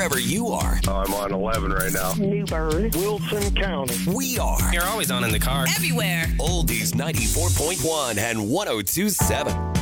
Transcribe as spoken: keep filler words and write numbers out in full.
wherever you are. Oh, I'm on eleven right now. New Bern. Wilson County. We are You're always on in the car. Everywhere. Oldies ninety-four point one and one oh two point seven.